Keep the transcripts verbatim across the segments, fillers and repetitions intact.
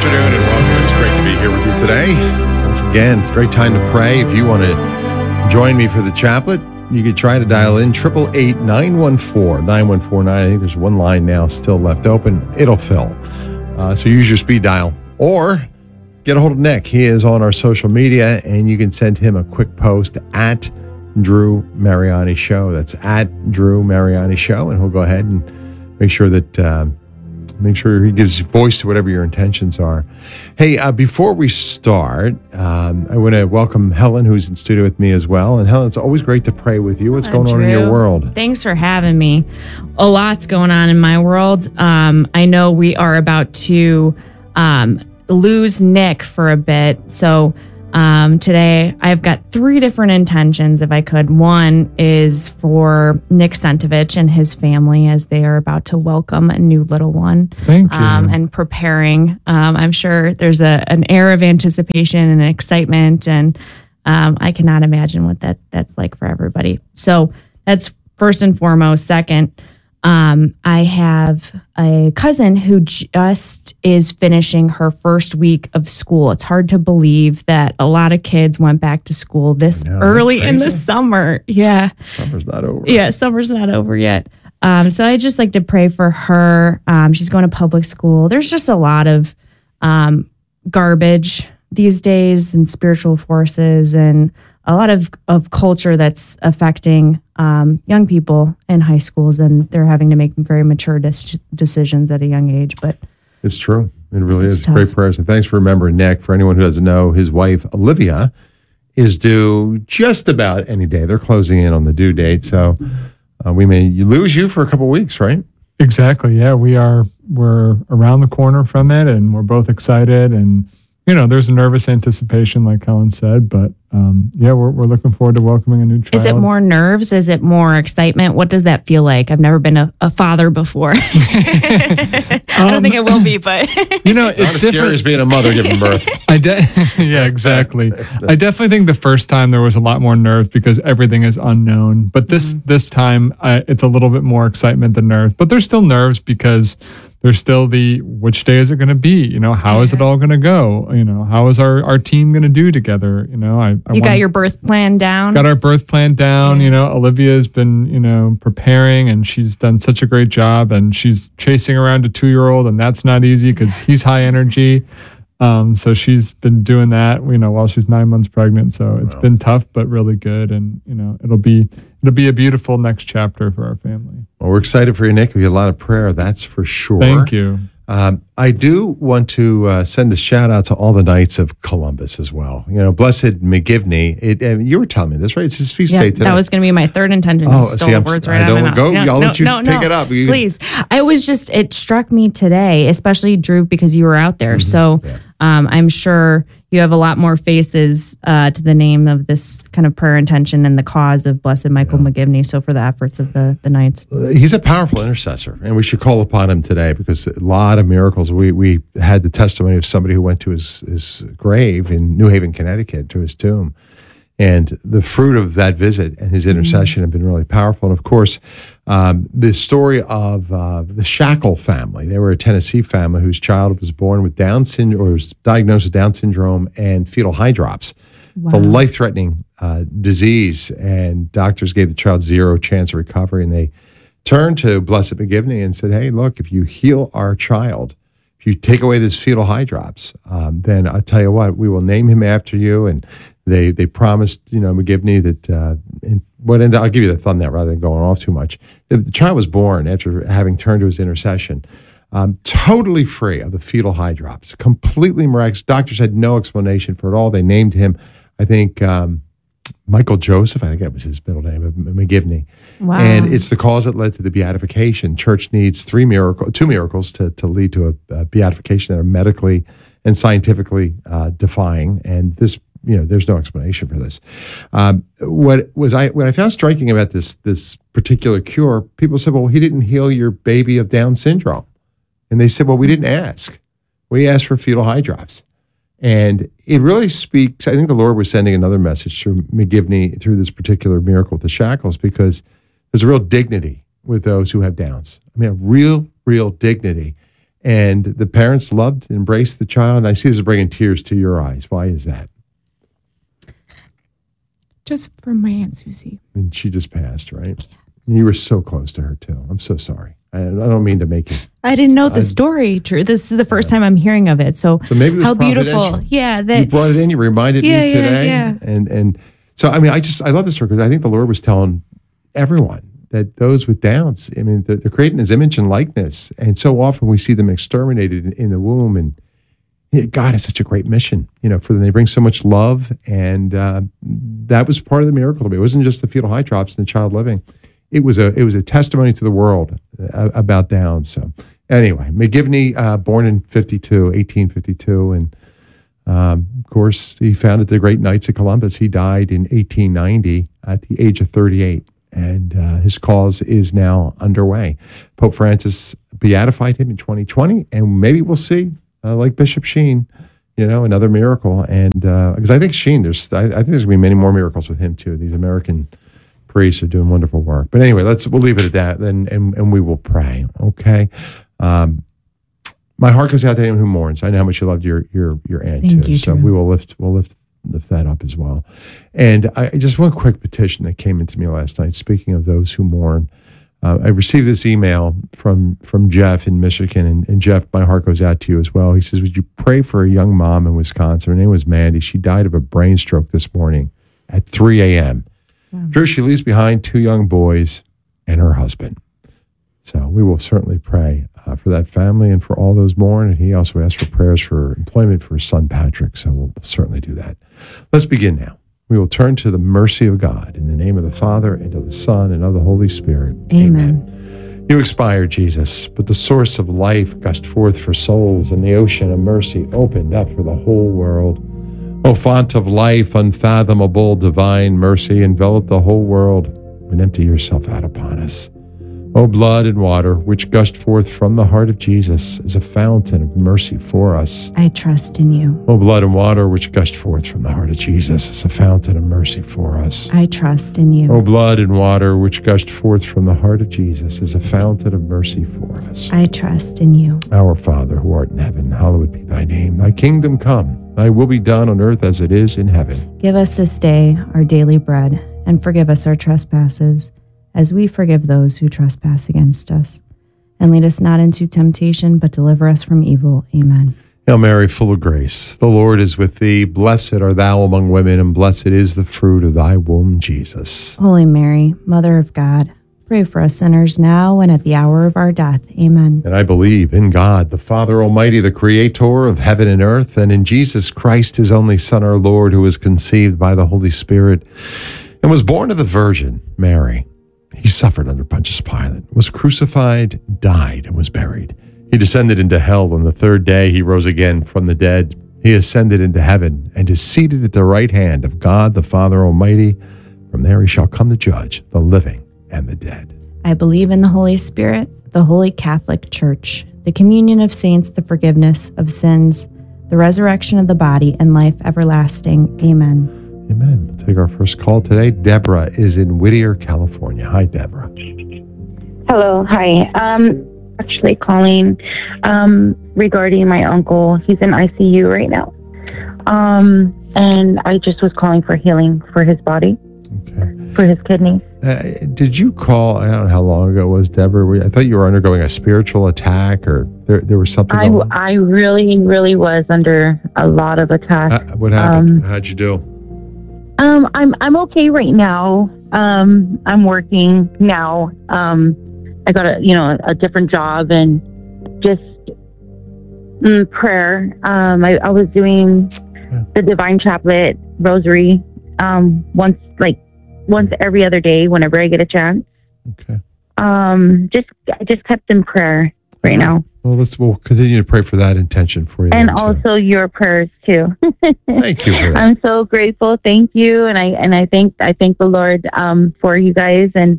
afternoon and welcome. It's great to be here with you today. Once again, it's a great time to pray. If you want to join me for the chaplet, you could try to dial in eight eight eight, nine one four, nine one four nine. I think there's one line now still left open. It'll fill. Uh, so use your speed dial or get a hold of Nick. He is on our social media and you can send him a quick post at Drew Mariani Show. That's at Drew Mariani Show, and he'll go ahead and make sure that uh, make sure he gives voice to whatever your intentions are. Hey, uh, before we start, um, I want to welcome Helen, who's in studio with me as well. And Helen, it's always great to pray with you. What's Hi, going Drew. on in your world? Thanks for having me. A lot's going on in my world. Um, I know we are about to um, lose Nick for a bit, so. Um, today, I've got three different intentions, if I could. One is for Nick Sentovich and his family as they are about to welcome a new little one. Thank you. Um, and preparing. Um, I'm sure there's a an air of anticipation and excitement, and um, I cannot imagine what that that's like for everybody. So that's first and foremost. Second, Um, I have a cousin who just is finishing her first week of school. It's hard to believe that a lot of kids went back to school this I know, early that's in the crazy. summer. Yeah. Summer's not over. Yeah, summer's not over yet. Um, so I just like to pray for her. Um, she's going to public school. There's just a lot of um, garbage these days and spiritual forces and a lot of, of culture that's affecting um, young people in high schools, and they're having to make very mature dis- decisions at a young age. But It's true. It really It's is. tough. Great prayers. And thanks for remembering Nick. For anyone who doesn't know, his wife, Olivia, is due just about any day. They're closing in on the due date. So uh, we may lose you for a couple weeks, right? Exactly. Yeah, we are. We're around the corner from it, and we're both excited. And you know, there's a nervous anticipation, like Helen said. But um, yeah, we're we're looking forward to welcoming a new child. is it more nerves? Is it more excitement? What does that feel like? I've never been a, a father before. I don't Um, think I will be, but You know, Not it's as scary different. as being a mother giving birth. I de- yeah, exactly. I definitely think the first time there was a lot more nerves because everything is unknown. But this Mm-hmm. this time, I, it's a little bit more excitement than nerves. But there's still nerves because there's still the which day is it going to be? You know, how is it all going to go? You know, how is our, our team going to do together? You know, I, I you got want- your birth plan down. got our birth plan down. You know, Olivia's been, you know, preparing and she's done such a great job, and she's chasing around a two-year-old, and that's not easy because he's high energy. Um, so she's been doing that, you know, while she's nine months pregnant. So it's Wow. been tough, but really good. And, you know, it'll be, it'll be a beautiful next chapter for our family. Well, we're excited for you, Nick. We get a lot of prayer, that's for sure. Thank you. Um, I do want to uh, send a shout out to all the Knights of Columbus as well. You know, Blessed McGivney. It, uh, you were telling me this, right? It's his feast Yeah, day today. that was going to be my third intention. Oh, You see, stole I'm- the words I right out of my don't mouth. go- No, I'll no, let you no, pick no. it up. You- Please. I was just, it struck me today, especially Drew, because you were out there. So Yeah. um, I'm sure you have a lot more faces uh, to the name of this kind of prayer intention and the cause of Blessed Michael McGivney. So for the efforts of the, the Knights. He's a powerful intercessor, and we should call upon him today because a lot of miracles. We we had the testimony of somebody who went to his, his grave in New Haven, Connecticut, to his tomb. And the fruit of that visit and his intercession have been really powerful. And of course, um, the story of uh, the Shackle family. They were a Tennessee family whose child was born with Down syndrome, or was diagnosed with Down syndrome and fetal hydrops. It's a life-threatening uh, disease, and doctors gave the child zero chance of recovery. And they turned to Blessed McGivney and said, "Hey, look, if you heal our child, if you take away this fetal hydrops, um, then I'll tell you what, we will name him after you." And they they promised, you know, McGivney that. Uh, in, what ended, I'll give you the thumbnail rather than going off too much. The, the child was born after having turned to his intercession. Um, totally free of the fetal hydrops, completely miraculous. Doctors had no explanation for it all. They named him, I think, um, Michael Joseph, I think that was his middle name, of McGivney. Wow. And it's the cause that led to the beatification. Church needs three miracle, two miracles to, to lead to a, a beatification that are medically and scientifically uh, defying. And this, you know, there's no explanation for this. Um, what was I what I found striking about this this particular cure? People said, "Well, he didn't heal your baby of Down syndrome," and they said, "Well, we didn't ask. We asked for fetal hydrops." And it really speaks, I think the Lord was sending another message through McGivney through this particular miracle with the shackles, because there's a real dignity with those who have Downs. I mean, a real, real dignity. And the parents loved, embraced the child. And I see this is bringing tears to your eyes. Why is that? Just from my Aunt Susie. And she just passed, right? And you were so close to her too. I'm so sorry. I, I don't mean to make it. I didn't know the I- story. True. This is the first time I'm hearing of it. So, So maybe it was how beautiful. providential. Yeah. You That. brought it in. You reminded Yeah, me yeah, today. yeah. And and so I mean, I just I love this story because I think the Lord was telling everyone that those with Downs, I mean, they're, they're creating His image and likeness, and so often we see them exterminated in, in the womb. And you know, God has such a great mission, you know, for them. They bring so much love, and uh, that was part of the miracle to me. It wasn't just the fetal high drops and the child living. It was a it was a testimony to the world uh, about Downs. So anyway, McGivney, uh, born in fifty-two, eighteen fifty-two, and um, of course he founded the Great Knights of Columbus. He died in eighteen ninety at the age of thirty-eight, and uh, his cause is now underway. Pope Francis beatified him in twenty twenty, and maybe we'll see, uh, like Bishop Sheen, you know, another miracle. And because I think Sheen, there's I, I think there's gonna be many more miracles with him too. These American priests are doing wonderful work. But anyway, let's we'll leave it at that, and and, and we will pray. Okay. Um, my heart goes out to anyone who mourns. I know how much you loved your your your aunt Thank too. you, so Drew. we will lift we'll lift lift that up as well. And I just one quick petition that came into me last night. Speaking of those who mourn, uh, I received this email from from Jeff in Michigan, and, and Jeff, my heart goes out to you as well. He says, "Would you pray for a young mom in Wisconsin? Her name was Mandy. She died of a brain stroke this morning at three a.m. Drew, she leaves behind two young boys and her husband." So we will certainly pray uh, for that family and for all those mourn. And he also asked for prayers for employment for his son, Patrick. So we'll certainly do that. Let's begin now. We will turn to the mercy of God in the name of the Father and of the Son and of the Holy Spirit. Amen. You expired, Jesus, but the source of life gushed forth for souls, and the ocean of mercy opened up for the whole world. O font of life, unfathomable divine mercy, envelop the whole world and empty yourself out upon us. O blood and water, which gushed forth from the heart of Jesus as a fountain of mercy for us. I trust in you. O blood and water, which gushed forth from the heart of Jesus as a fountain of mercy for us. I trust in you. O blood and water, which gushed forth from the heart of Jesus as a fountain of mercy for us. I trust in you. Our Father, who art in heaven, hallowed be thy name. Thy kingdom come, thy will be done on earth as it is in heaven. Give us this day our daily bread, and forgive us our trespasses, as we forgive those who trespass against us. And lead us not into temptation, but deliver us from evil. Amen. Hail Mary, full of grace, the Lord is with thee. Blessed art thou among women, and blessed is the fruit of thy womb, Jesus. Holy Mary, Mother of God, pray for us sinners now and at the hour of our death. Amen. And I believe in God, the Father Almighty, the Creator of heaven and earth, and in Jesus Christ, his only Son, our Lord, who was conceived by the Holy Spirit and was born of the Virgin Mary. He suffered under Pontius Pilate, was crucified, died, and was buried. He descended into hell. On the third day, he rose again from the dead. He ascended into heaven and is seated at the right hand of God, the Father Almighty. From there he shall come to judge the living and the dead. I believe in the Holy Spirit, the Holy Catholic Church, the communion of saints, the forgiveness of sins, the resurrection of the body, and life everlasting. Amen. Amen. We'll take our first call today. Deborah is in Whittier, California. Hi, Deborah. Hello, hi. Um, actually calling um, regarding my uncle. He's in I C U right now. Um, and I just was calling for healing for his body, Okay. for his kidneys. Uh, did you call, I don't know how long ago it was, Deborah. We- I thought you were undergoing a spiritual attack, or there, there was something I, going on. I really, really was under a lot of attack. Uh, what happened? um, How'd you do? Um, I'm I'm okay right now. Um, I'm working now. Um, I got a you know a different job and just mm, prayer. Um, I, I was doing the Divine Chaplet Rosary um, once like once every other day whenever I get a chance. Okay. Um, just I just kept in prayer right now, Well, let's we'll continue to pray for that intention for you. and then, too. also your prayers too. Thank you for that. I'm so grateful. Thank you, and I and I thank I thank the Lord um, for you guys, and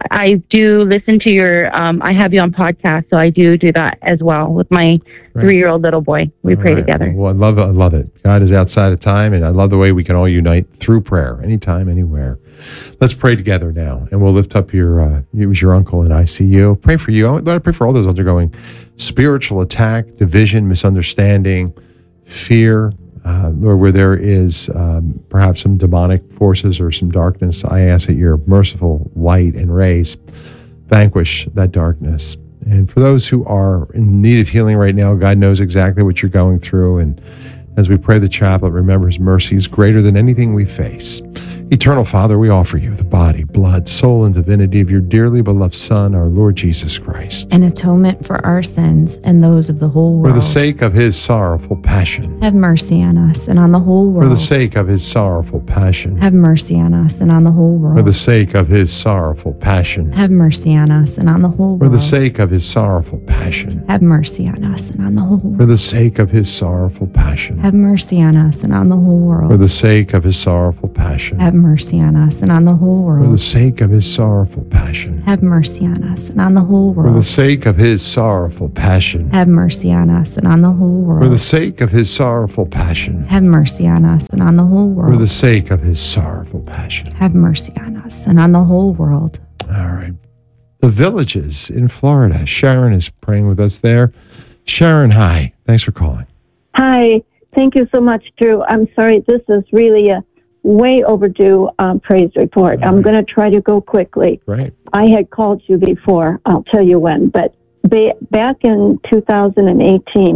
I do listen to your, um, I have you on podcast, so I do do that as well with my Right. three-year-old little boy. We All pray right. together. Well, I love it. I love it. God is outside of time, and I love the way we can all unite through prayer, anytime, anywhere. Let's pray together now, and we'll lift up your, uh, it was your uncle in I C U. Pray for you. Lord, I pray for all those undergoing spiritual attack, division, misunderstanding, fear, uh, or where there is um, perhaps some demonic forces or some darkness. I ask that your merciful light and rays vanquish that darkness. And for those who are in need of healing right now, God knows exactly what you're going through. And as we pray the chaplet, remember his mercy is greater than anything we face. Eternal Father, we offer you the body, blood, soul, and divinity of your dearly beloved Son, our Lord Jesus Christ. An atonement for our sins and those of the whole For world. the sake of his sorrowful passion. Have mercy on us and on the whole For world. the sake of his sorrowful passion. Have mercy on us and on the whole world. For the sake of his sorrowful passion. Have mercy on us and on the whole For world. the sake of his sorrowful passion. Have mercy on us and on the whole world. For the sake of his sorrowful passion. Have mercy on us and on the whole world. For the sake of his sorrowful passion. Have mercy on us and on the whole For the world. sake of his sorrowful passion. Have mercy on us and on the whole For the world. sake of his sorrowful passion. Have mercy on us and on the whole For the world. sake of his sorrowful passion. Have mercy on us and on the whole For the world. sake of his sorrowful passion. Have mercy on us and on the whole world. All right. The Villages in Florida. Sharon is praying with us there. Sharon, hi. Thanks for calling. Hi. Thank you so much, Drew. I'm sorry. This is really a way overdue um, praise report. I'm going to try to go quickly. Great. I had called you before. I'll tell you when. But ba- back in two thousand eighteen,